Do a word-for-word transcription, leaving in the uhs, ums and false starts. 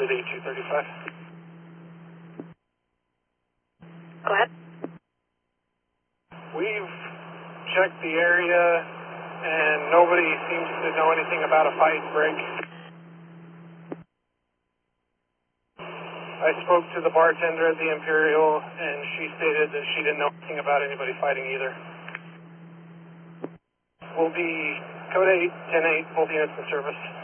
at eight two thirty-five. Go ahead. We've checked the area, and nobody seems to know anything about a fight break. I spoke to the bartender at the Imperial, and she stated that she didn't know anything about anybody fighting either. We'll be code eight, ten eight, both units in service.